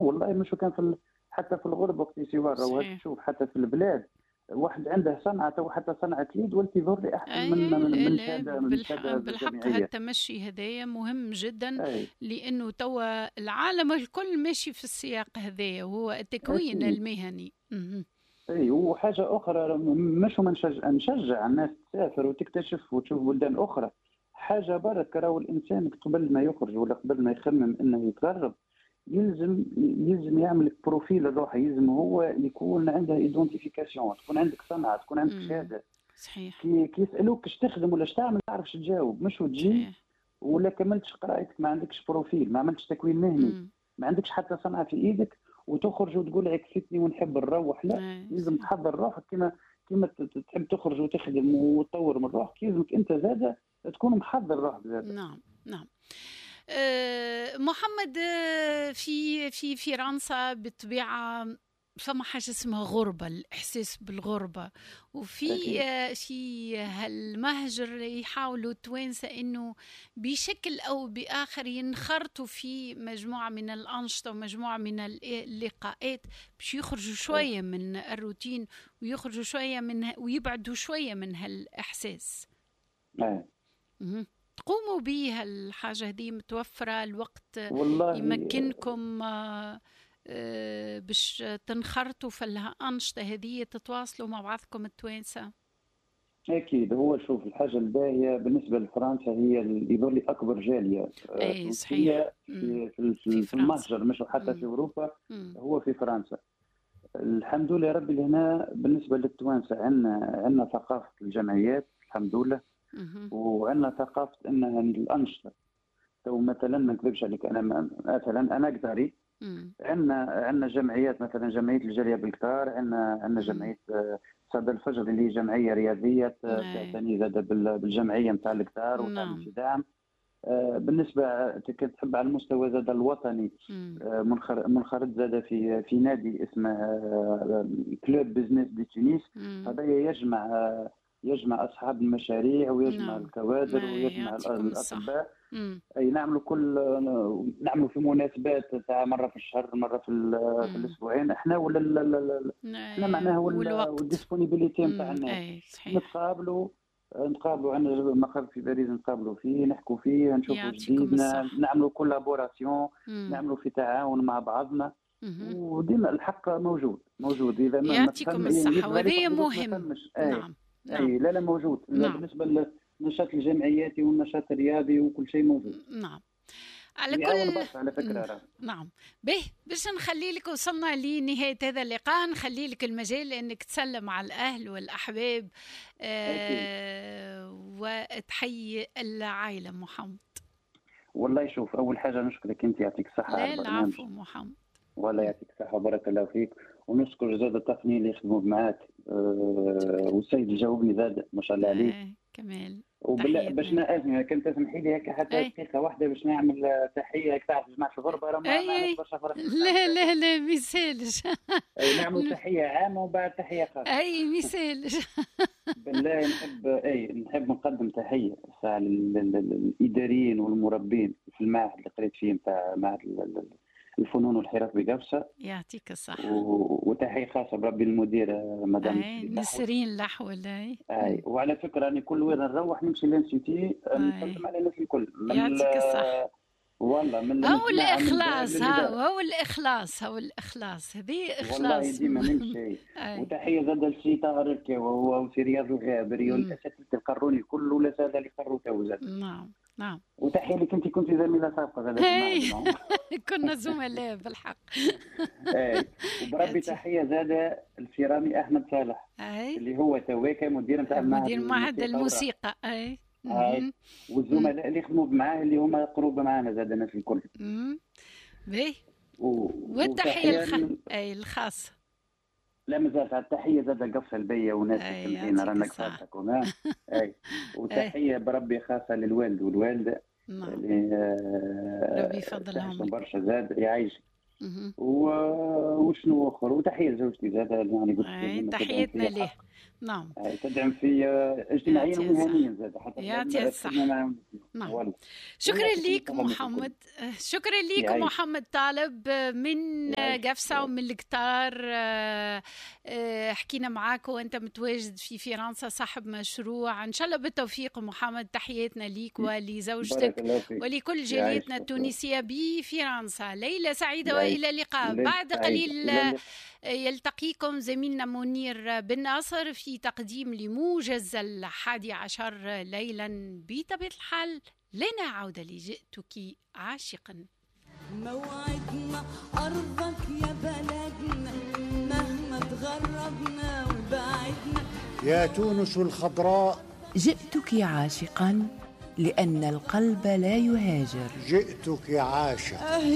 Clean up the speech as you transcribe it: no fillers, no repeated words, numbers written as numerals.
والله مش كان حتى في الغربه وقت يسيوار، راهو تشوف حتى في البلاد واحد عنده صنعة تو حتى صنعة يد ولتي لي أحسن من لا من لا شهادة من شهادة بالحق جامعية. هالتمشي هذايا مهم جدا، أي لأنه توا العالم الكل ماشي في السياق هذايا، وهو التكوين أكيد. المهني. أي وحاجة أخرى، مش نشجع الناس تسافر وتكتشف وتشوف بلدان أخرى. حاجة برك، راهو الإنسان قبل ما يخرج ولا قبل ما يخمم إنه يتغرب يلزم يعمل بروفيل الروحي، يلزم هو يكون عنده ايدونتيفيكاسيون، تكون عندك صنعة، تكون عندك شهادة. صحيح. كي يسألوك اش تخدم ولا اش تعمل ما تعرفش تجاوب، مش وتجي صحيح. ولا كملتش قرايتك، ما عندكش بروفيل، ما عملتش تكوين مهني، ما عندكش حتى صنعة في ايدك، وتخرج وتقول عكستني ونحب نروح. لا، لازم صحيح. تحضر روحك كما تحب تخرج وتخدم وتطور من روحك، لازمك انت زاده تكون محضر روحك زاده. نعم نعم. محمد، في فرنسا بالطبيعة فما حاجة اسمها غربة، الإحساس بالغربة، وفي اكيد. في هالمهجر يحاولوا التوانسة إنه بشكل أو بآخر ينخرطوا في مجموعة من الأنشطة ومجموعة من اللقاءات باش يخرجوا شوية من الروتين، ويخرجوا شوية من ويبعدوا شوية من هالإحساس. مم. تقوموا بها الحاجة هذه، متوفرة الوقت والله يمكنكم باش تنخرطوا في الأنشطة هذه، تتواصلوا مع بعضكم التوانسة؟ أكيد. هو شوف، الحاجة الباهية بالنسبة لفرنسا هي يظل لي أكبر جالية أي صحيح. تونسية في في فرنسا. المهجر، مش حتى في أوروبا، مم. هو في فرنسا. الحمد لله ربي هنا بالنسبة للتوانسة عندنا ثقافة الجمعيات الحمد لله، وعندنا ثقافة أنها الأنشطة. تو مثلا ما نكذبش عليك، أنا مثلا أنا قطري، عندنا جمعيات، مثلا جمعية الجالية بالكتار، عندنا جمعية صدى الفجر اللي هي جمعية رياضية تعتني زاد بالجمعية نتاع الكتار وتعمل في دعم. بالنسبة تحب على المستوى زاد الوطني، منخرط زاد في نادي اسمه كلوب بيزنس دي تونس. هذا يجمع أصحاب المشاريع ويجمع الكوادر ويجمع الأطباء. أي نعملوا في مناسبات تاع مرة في الشهر، مرة في الأسبوعين، احنا احنا معناها والديسبونيبيليتي نتاع الناس. نتقابلوا عندنا مقر في باريس، نتقابلوا فيه، نحكوا فيه، نشوفوا جديد، نعملوا كولابوراسيون، نعملوا في تعاون مع بعضنا. وديما الحق موجود اذا ما يعطيكم الصحة، وهذا مهم. نعم. اي لا موجود. بالنسبه للنشاط الجمعياتي والنشاط الرياضي وكل شيء موجود. نعم. على كل على فكرة نعم. باش نخلي لك، وصلنا لنهاية هذا اللقاء، نخلي لك المجال انك تسلم على الاهل والاحباب وتحيي العائلة محمد. والله شوف، اول حاجة نشكرك انت، يعطيك الصحة على البرنامج. العفو محمد. والله يعطيك الصحة وبارك الله فيك، ونشكر زاد التقنية اللي يخدموا معاك والسيد الجاوبني زاد ما شاء الله عليه كمال. وبالله باش نأذن كنت تسمحي لي هيك حتى دقيقة واحدة باش نعمل تحية. هيك تعرف جماعة الغربة راه ما نعمل برشا فرق. لا ميسالش. نعمل تحية عامة وبعد تحية خاصة. ميسالش. بالله نحب نقدم تحية للإداريين والمربين في المعهد اللي قريت فيه نتاع معهد الفنون والحرف بقفصة. يعطيك الصحة. وتحية خاصة بربي المديرة مدام نسرين لحول. وعلى فكرة أنا كل وين نروح نمشي لانسيتي نسلم على الناس الكل. يعطيك الصحة. والله من هو الإخلاص، هو الإخلاص هذه إخلاص. والله ديما نمشي. وتحية زاد لسي طارق وهو في رياض الغابري والأساتذة القروني كله ولا سادة اللي قروا توزات. نعم. وتحية لك انت كنت زميلة سابقة كنا زملاء بالحق. وبربي تحية زادة الفيرامي أحمد صالح اللي هو تواكا مدير نتاع معهد الموسيقى. والزملاء اللي يخدموا معاه اللي هما قروب معانا زاد الناس الكل. باهي. والتحية الخاصة. لا مازالت التحية زاد قفصة البية وناس سمعينا رانا قفصتكم. وتحية بربي خاصة للوالد والوالدة اللي ربي يفضلهم برشا زاد يعيش. وشنو اخر، وتحيه لزوجتي زاد يعني قلت تحياتنا ليه. نعم، تدعم في اجتماعيا ومهنيا زاد حتى يعطيك الصحة. نعم. شكرا لك محمد، شكرا لك محمد طالب من قفصة ومن القطار. حكينا معاك وانت متواجد في فرنسا صاحب مشروع، ان شاء الله بالتوفيق محمد. تحياتنا ليك ولزوجتك ولكل جاليتنا التونسية بفرنسا. ليلة سعيدة والى اللقاء. بعد قليل يلتقيكم زميلنا منير بن ناصر في تقديم لموجز 11 ليلا. بطبيعة الحال لنا عودة لجئتك عاشقا. موعدنا أرضك يا بلدنا، مهما تغربنا وبعدنا يا تونس الخضراء. جئتك عاشقا لأن القلب لا يهاجر. جئتك عاشق.